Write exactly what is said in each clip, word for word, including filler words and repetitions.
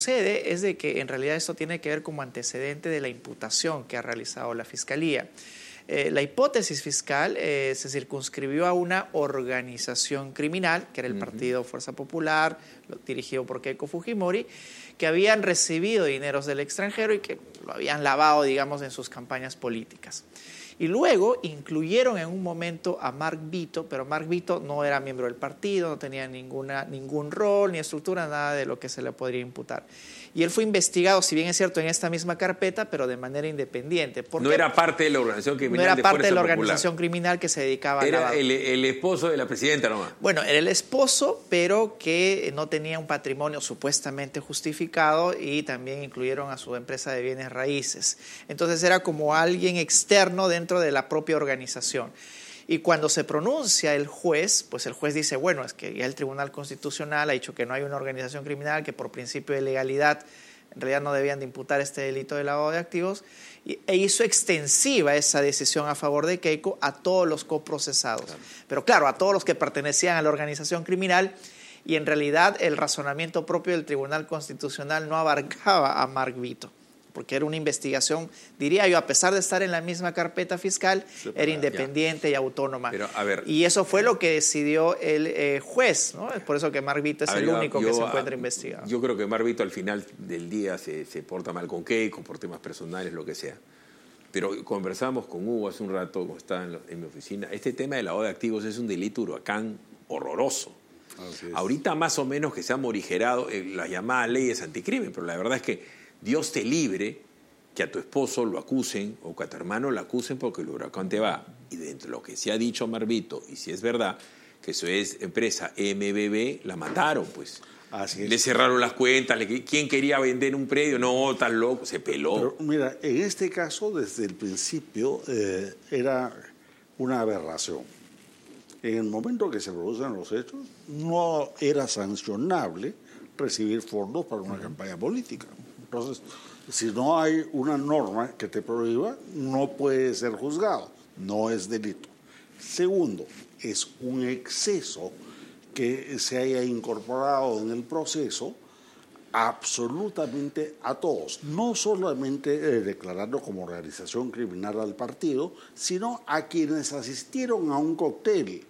sucede es de que en realidad esto tiene que ver como antecedente de la imputación que ha realizado la Fiscalía. Eh, la hipótesis fiscal eh, se circunscribió a una organización criminal, que era el uh-huh. Partido Fuerza Popular, dirigido por Keiko Fujimori, que habían recibido dineros del extranjero y que lo habían lavado, digamos, en sus campañas políticas. Y luego incluyeron en un momento a Mark Vito, pero Mark Vito no era miembro del partido, no tenía ninguna, ningún rol ni estructura, nada de lo que se le podría imputar. Y él fue investigado, si bien es cierto, en esta misma carpeta, pero de manera independiente. No era parte de la organización criminal. No era de parte Fuerza de la Popular. organización criminal que se dedicaba a Era lavar. el, el esposo de la presidenta nomás. Bueno, era el esposo, pero que no tenía un patrimonio supuestamente justificado, y también incluyeron a su empresa de bienes raíces. Entonces era como alguien externo dentro de la propia organización. Y cuando se pronuncia el juez, pues el juez dice, bueno, es que ya el Tribunal Constitucional ha dicho que no hay una organización criminal, que por principio de legalidad en realidad no debían de imputar este delito de lavado de activos, y, e hizo extensiva esa decisión a favor de Keiko a todos los coprocesados. Claro. Pero claro, a todos los que pertenecían a la organización criminal, y en realidad el razonamiento propio del Tribunal Constitucional no abarcaba a Mark Vito, porque era una investigación, diría yo, a pesar de estar en la misma carpeta fiscal, sí, era independiente ya. y autónoma. Pero, a ver, y eso fue lo que decidió el eh, juez, ¿no? Es por eso que Mark Vito es el ver, único yo, que se encuentra a, investigado. Yo creo que Mark Vito al final del día se, se porta mal con Keiko, por temas personales, lo que sea. Pero conversamos con Hugo hace un rato, cuando estaba en, en mi oficina. Este tema de lavado de activos es un delito huracán horroroso. Ahorita más o menos que se ha morigerado eh, las llamadas leyes anticrimen, pero la verdad es que Dios te libre que a tu esposo lo acusen o que a tu hermano lo acusen porque el huracán te va. Y dentro de lo que se ha dicho Mark Vito, y si es verdad, que eso es empresa M B B, la mataron, pues. Así es. Le cerraron las cuentas. Le, ¿quién quería vender un predio? No, tan loco, se peló. Pero mira, en este caso, desde el principio, eh, era una aberración. En el momento que se producen los hechos, no era sancionable recibir fondos para una uh-huh. campaña política. Entonces, si no hay una norma que te prohíba, no puede ser juzgado, no es delito. Segundo, es un exceso que se haya incorporado en el proceso absolutamente a todos, no solamente eh, declarando como organización criminal al partido, sino a quienes asistieron a un cóctel.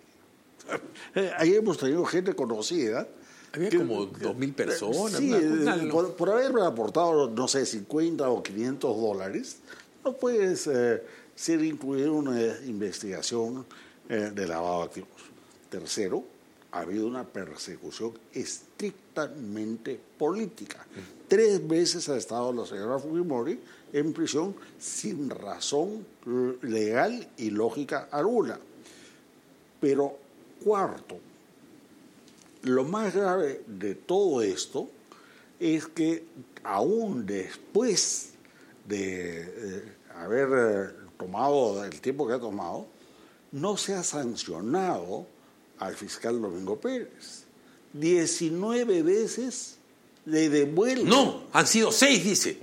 Eh, ahí hemos tenido gente conocida. Había que, como dos mil personas. Sí, una, una, por, por haber aportado, no sé, cincuenta o quinientos dólares, no puedes eh, ser incluido en una investigación eh, de lavado de activos. Tercero, ha habido una persecución estrictamente política. Uh-huh. Tres veces ha estado la señora Fujimori en prisión sin razón legal y lógica alguna. Pero, cuarto, lo más grave de todo esto es que aún después de eh, haber eh, tomado el tiempo que ha tomado, no se ha sancionado al fiscal Domingo Pérez. diecinueve veces le devuelven. No, han sido seis, dice.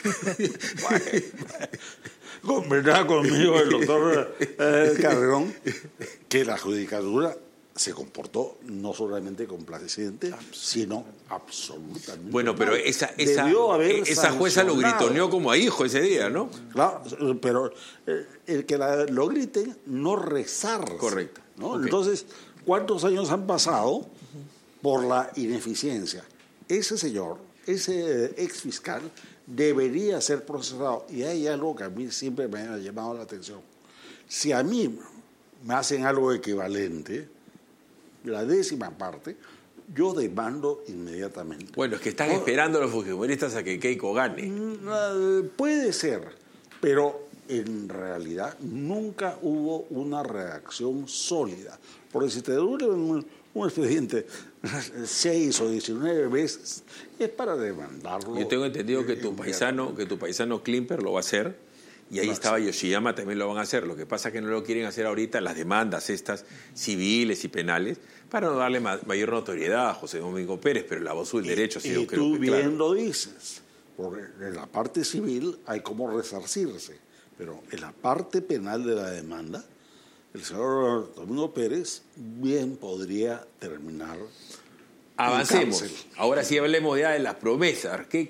Conversaba conmigo el doctor eh, Carrerón que la judicatura se comportó no solamente complaciente, sino absolutamente bueno, pero esa, esa, esa jueza lo gritoneó como a hijo ese día, ¿no? Claro, pero eh, el que la, lo griten no rezarse. Correcto. ¿no? Okay. Entonces, ¿cuántos años han pasado por la ineficiencia? Ese señor, ese ex fiscal, debería ser procesado. Y hay algo que a mí siempre me ha llamado la atención. Si a mí me hacen algo equivalente, la décima parte, yo demando inmediatamente. Bueno, es que están oh, esperando los fujimoristas a que Keiko gane. Uh, puede ser, pero en realidad nunca hubo una reacción sólida. Porque si te dura un, un expediente seis o diecinueve veces, es para demandarlo. Yo tengo entendido que tu paisano, que tu paisano Klimper lo va a hacer. Y ahí estaba Yoshiyama, también lo van a hacer. Lo que pasa es que no lo quieren hacer ahorita, las demandas estas civiles y penales, para no darle ma- mayor notoriedad a José Domingo Pérez, pero la voz del derecho ha sido, y creo tú que bien claro. lo dices, porque en la parte civil hay cómo resarcirse, pero en la parte penal de la demanda, el señor Domingo Pérez bien podría terminar. Avancemos. Ahora sí hablemos ya de las promesas. ¿Qué